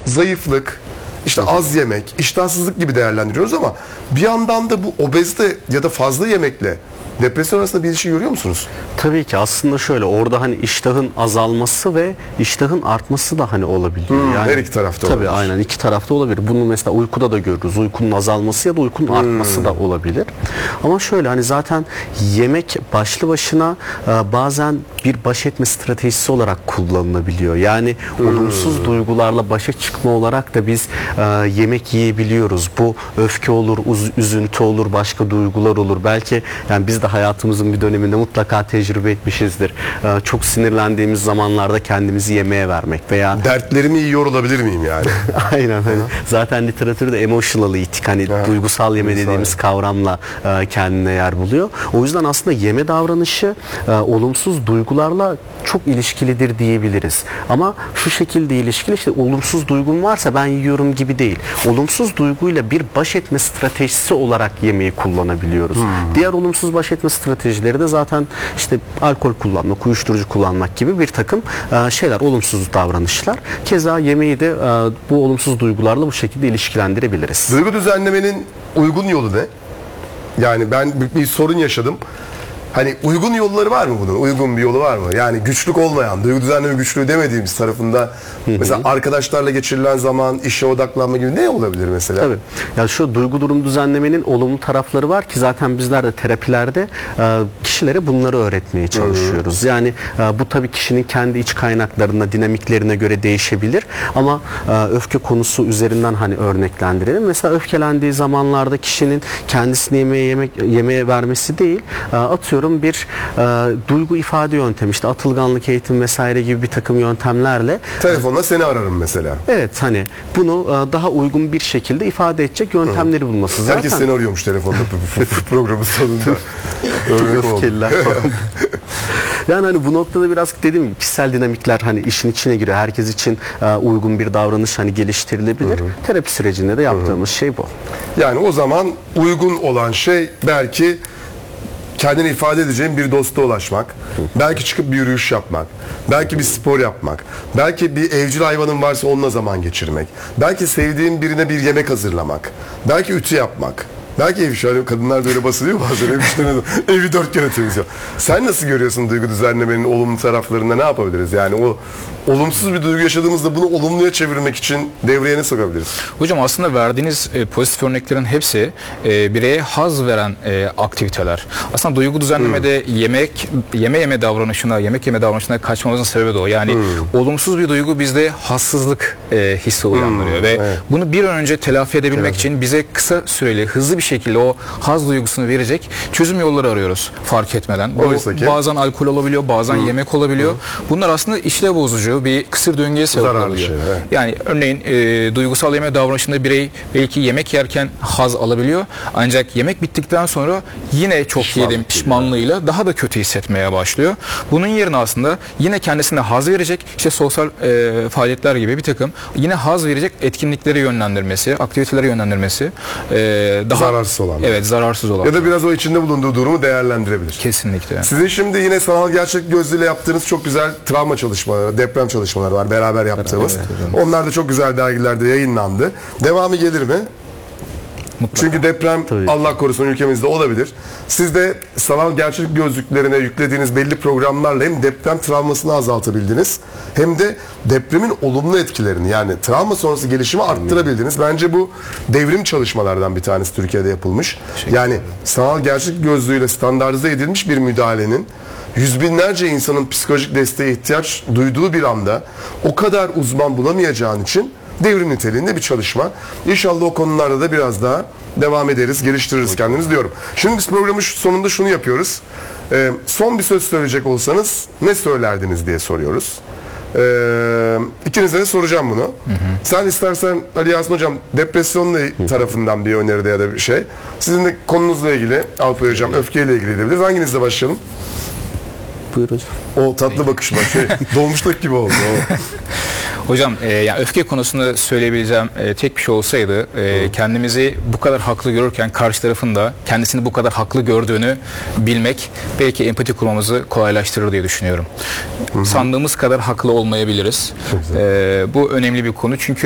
zayıflık, işte az yemek, iştahsızlık gibi değerlendiriyoruz ama bir yandan da bu obezite ya da fazla yemekle depresyon arasında bir ilişki görüyor musunuz? Tabii ki aslında şöyle, orada hani iştahın azalması ve iştahın artması da hani olabiliyor. Yani, her iki tarafta tabii olabilir. aynen, iki tarafta olabilir. Bunu mesela uykuda da görürüz. Uykunun azalması ya da uykunun artması da olabilir. Ama şöyle, hani zaten yemek başlı başına bazen bir baş etme stratejisi olarak kullanılabiliyor. Yani olumsuz duygularla başa çıkma olarak da biz yemek yiyebiliyoruz. Bu öfke olur, üzüntü olur, başka duygular olur. Belki yani biz de hayatımızın bir döneminde mutlaka tecrübe etmişizdir. Çok sinirlendiğimiz zamanlarda kendimizi yemeğe vermek veya Dertlerimi yiyor olabilir miyim yani? aynen, hani zaten literatürde emotional eating, hani duygusal yeme dediğimiz kavramla kendine yer buluyor. O yüzden aslında yeme davranışı olumsuz duygularla çok ilişkilidir diyebiliriz. Ama şu şekilde ilişkili, işte olumsuz duygum varsa ben yiyorum gibi değil. Olumsuz duyguyla bir baş etme stratejisi olarak yemeği kullanabiliyoruz. Diğer olumsuz baş etme stratejileri de zaten işte alkol kullanmak, uyuşturucu kullanmak gibi bir takım şeyler, olumsuz davranışlar. Keza yemeği de bu olumsuz duygularla bu şekilde ilişkilendirebiliriz. Duygu düzenlemenin uygun yolu ne? Yani ben bir sorun yaşadım. Hani uygun yolları var mı bunun? Uygun bir yolu var mı? Yani güçlük olmayan, duygu düzenleme güçlüğü demediğimiz tarafında mesela arkadaşlarla geçirilen zaman, işe odaklanma gibi ne olabilir mesela? Tabii. Yani şu duygu durum düzenlemenin olumlu tarafları var ki zaten bizler de terapilerde kişilere bunları öğretmeye çalışıyoruz. Yani bu tabii kişinin kendi iç kaynaklarına, dinamiklerine göre değişebilir ama öfke konusu üzerinden hani örneklendirelim. Mesela öfkelendiği zamanlarda kişinin kendisini yemeğe vermesi değil, atıyorum bir duygu ifade yöntemi, işte atılganlık eğitim vesaire gibi bir takım yöntemlerle Telefonla seni ararım mesela. evet, hani bunu daha uygun bir şekilde ifade edecek yöntemleri bulması. Zaten Herkes seni arıyormuş telefonda programın sonunda. öfkeliler falan. Yani hani bu noktada biraz dediğim gibi kişisel dinamikler hani işin içine giriyor. Herkes için uygun bir davranış hani geliştirilebilir. Terapi sürecinde de yaptığımız şey bu. Yani o zaman uygun olan şey belki kendini ifade edeceğin bir dosta ulaşmak, belki çıkıp bir yürüyüş yapmak, belki bir spor yapmak, belki bir evcil hayvanın varsa onunla zaman geçirmek, belki sevdiğin birine bir yemek hazırlamak, belki ütü yapmak. Belki ev işi, kadınlar da öyle basılıyor bazen, evi 4 kere temizliyor. Sen nasıl görüyorsun duygu düzenlemenin olumlu taraflarında, ne yapabiliriz? Yani o olumsuz bir duygu yaşadığımızda bunu olumluya çevirmek için devreye ne sokabiliriz? Hocam aslında verdiğiniz pozitif örneklerin hepsi bireye haz veren aktiviteler. Aslında duygu düzenlemede yemek yeme davranışına kaçmamızın sebebi de o. Yani olumsuz bir duygu bizde hassızlık hissi uyandırıyor ve bunu bir an önce telafi edebilmek için bize kısa süreli, hızlı bir şekilde o haz duygusunu verecek çözüm yolları arıyoruz fark etmeden. Bazen alkol olabiliyor, bazen yemek olabiliyor. Bunlar aslında işlev bozucu bir kısır döngüye sebep oluyor. Yani örneğin duygusal yeme davranışında birey belki yemek yerken haz alabiliyor. Ancak yemek bittikten sonra yine çok yedim pişmanlığıyla daha da kötü hissetmeye başlıyor. Bunun yerine aslında yine kendisine haz verecek, işte sosyal faaliyetler gibi bir takım yine haz verecek etkinliklere yönlendirmesi, aktivitelere yönlendirmesi daha zararsız olan. Evet, zararsız olan. Ya da biraz o içinde bulunduğu durumu değerlendirebilir. Kesinlikle. Sizin şimdi yine sanal gerçek gözlüğüyle yaptığınız çok güzel travma çalışmaları, deprem çalışmaları var beraber yaptığımız. Onlar da çok güzel dergilerde yayınlandı. Devamı gelir mi? Mutlaka. Çünkü deprem Allah korusun ülkemizde olabilir. Siz de sanal gerçek gözlüklerine yüklediğiniz belli programlarla hem deprem travmasını azaltabildiniz hem de depremin olumlu etkilerini, yani travma sonrası gelişimi arttırabildiniz. Bence bu devrim çalışmalardan bir tanesi Türkiye'de yapılmış. Yani sanal gerçek gözlüğüyle standartize edilmiş bir müdahalenin yüz binlerce insanın psikolojik desteğe ihtiyaç duyduğu bir anda o kadar uzman bulamayacağın için devrim niteliğinde bir çalışma. İnşallah o konularda da biraz daha devam ederiz, geliştiririz kendimizi diyorum. Şimdi biz programın sonunda şunu yapıyoruz. Son bir söz söyleyecek olsanız ne söylerdiniz diye soruyoruz. İkinize de soracağım bunu. Sen istersen Ali Yasin Hocam depresyonla tarafından bir öneride ya da bir şey. Sizin de konunuzla ilgili, Alpay Hocam öfkeyle ilgili edebiliriz. Hanginizle başlayalım? Buyur hocam. O tatlı bakışma, dolmuşluk gibi oldu. Hocam yani öfke konusunda söyleyebileceğim tek bir şey olsaydı kendimizi bu kadar haklı görürken karşı tarafın da kendisini bu kadar haklı gördüğünü bilmek belki empati kurmamızı kolaylaştırır diye düşünüyorum. Sandığımız kadar haklı olmayabiliriz. Bu önemli bir konu çünkü